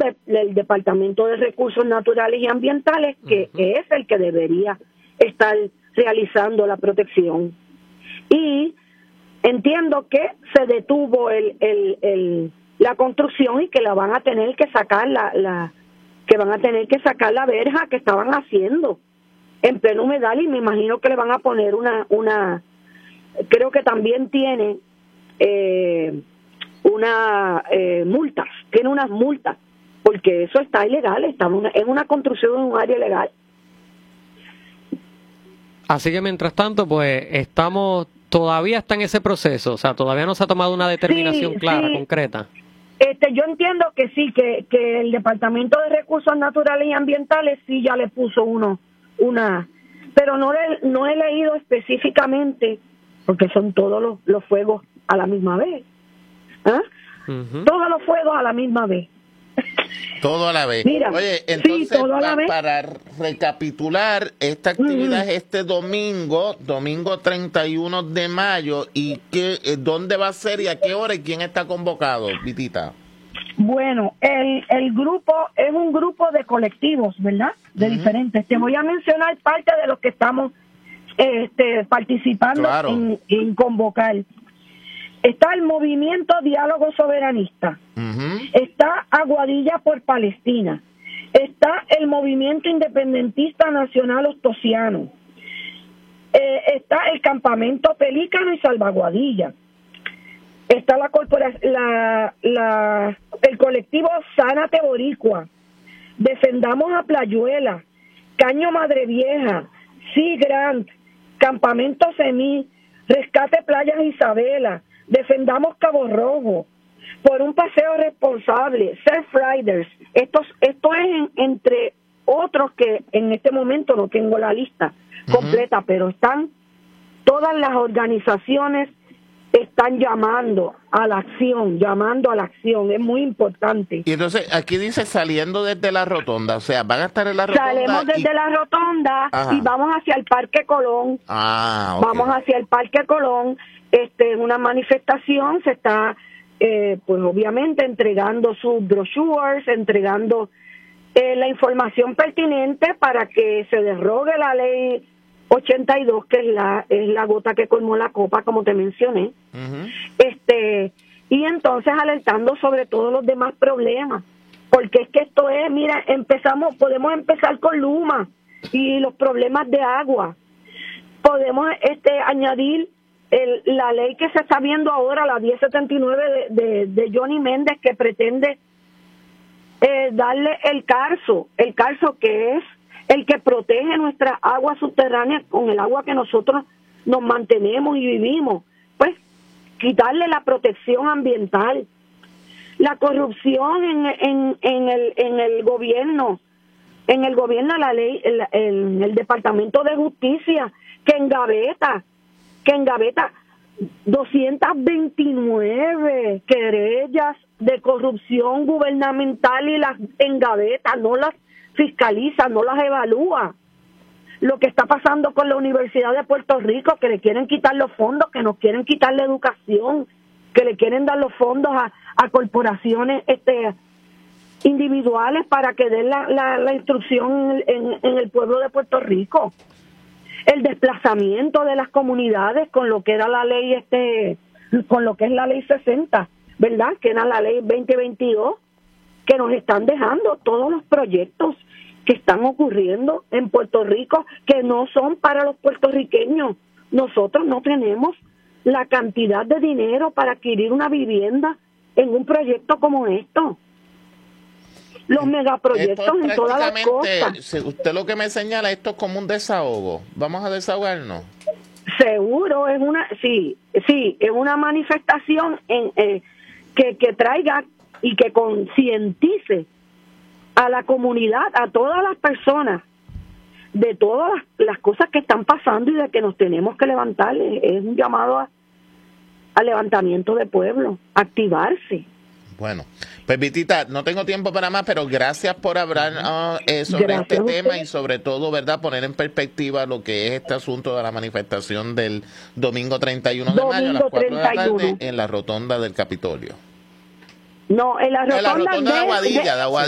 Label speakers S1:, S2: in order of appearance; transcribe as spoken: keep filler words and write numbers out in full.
S1: de, el Departamento de Recursos Naturales y Ambientales, que uh-huh. es el que debería estar realizando la protección. Y entiendo que se detuvo el, el, el, la construcción y que la van a tener que sacar la, la que van a tener que sacar la verja que estaban haciendo en pleno humedal, y me imagino que le van a poner una una creo que también tiene eh, una eh, multas, tiene unas multas, porque eso está ilegal, está una, es una construcción en un área ilegal.
S2: Así que mientras tanto, pues estamos, todavía está en ese proceso, o sea, todavía no se ha tomado una determinación sí, clara, sí. concreta.
S1: Este, yo entiendo que sí, que, que el Departamento de Recursos Naturales y Ambientales sí ya le puso uno, una, pero no, le, no he leído específicamente, porque son todos los, los fuegos a la misma vez. ¿Ah? Uh-huh. Todos los fuegos a la misma vez.
S3: Todo a la vez.
S1: Mira,
S3: Oye, entonces,
S1: sí, todo a la
S3: pa-
S1: vez.
S3: para recapitular, esta actividad
S1: Uh-huh.
S3: es este domingo, domingo treinta y uno de mayo, ¿y qué, eh, dónde va a ser y a qué hora y quién está convocado, Vitita?
S1: Bueno, el, el grupo es un grupo de colectivos, ¿verdad? De uh-huh. diferentes. Te voy a mencionar parte de los que estamos este, participando claro. en, en convocar. Está el Movimiento Diálogo Soberanista, uh-huh. está Aguadilla por Palestina, está el Movimiento Independentista Nacional Ostosiano, eh, está el Campamento Pelícano y Salvaguadilla, está la corpora- la, la, el colectivo Sánate Boricua, Defendamos a Playuela, Caño Madre Vieja, Sea Grant, Campamento Semí, Rescate Playas Isabela, Defendamos Cabo Rojo, Por un Paseo Responsable, Surf Riders. Esto, esto es en, entre otros que en este momento no tengo la lista uh-huh. completa, pero están todas las organizaciones están llamando a la acción, llamando a la acción, es muy importante.
S3: Y entonces aquí dice saliendo desde la rotonda, o sea, van a estar en la rotonda.
S1: Salimos desde
S3: y...
S1: la rotonda Ajá. y vamos hacia el Parque Colón.
S3: Ah, okay.
S1: Vamos hacia el Parque Colón. Este, en una manifestación se está, eh, pues obviamente entregando sus brochures, entregando eh, la información pertinente para que se derrogue la ley ochenta y dos, que es la es la gota que colmó la copa, como te mencioné. Uh-huh. Este, y entonces alertando sobre todos los demás problemas, porque es que esto es, mira, empezamos, podemos empezar con Luma y los problemas de agua. Podemos este añadir el, la ley que se está viendo ahora, la diez setenta y nueve de, de, de Johnny Méndez, que pretende eh, darle el carso, el carso que es el que protege nuestras aguas subterráneas con el agua que nosotros nos mantenemos y vivimos, pues quitarle la protección ambiental, la corrupción en, en, en el en el gobierno, en el gobierno la ley, el, el, el Departamento de Justicia que engaveta, que engaveta doscientas veintinueve querellas de corrupción gubernamental y las engaveta, no las fiscaliza, no las evalúa. Lo que está pasando con la Universidad de Puerto Rico, que le quieren quitar los fondos, que nos quieren quitar la educación, que le quieren dar los fondos a, a corporaciones este individuales para que den la, la, la instrucción en, en el pueblo de Puerto Rico. El desplazamiento de las comunidades con lo que era la ley, este con lo que es la ley sesenta, ¿verdad? Que era la ley veinte veintidós, que nos están dejando todos los proyectos que están ocurriendo en Puerto Rico, que no son para los puertorriqueños. Nosotros no tenemos la cantidad de dinero para adquirir una vivienda en un proyecto como esto. Los megaproyectos
S3: esto
S1: en todas las costas.
S3: Usted lo que me señala, esto es como un desahogo. Vamos a desahogarnos.
S1: Seguro, es una, sí, sí, es una manifestación en, eh, que, que traiga y que concientice a la comunidad, a todas las personas, de todas las, las cosas que están pasando y de que nos tenemos que levantar. Es un llamado a, a levantamiento de pueblo, activarse.
S3: Bueno, pues Vitita, no tengo tiempo para más, pero gracias por hablar uh, eh, sobre gracias este tema y sobre todo, ¿verdad?, poner en perspectiva lo que es este asunto de la manifestación del domingo treinta y uno de mayo a las cuatro de la tarde en la rotonda del Capitolio.
S1: No, en la rotonda,
S3: en la rotonda de, de Aguadilla, de Aguadilla.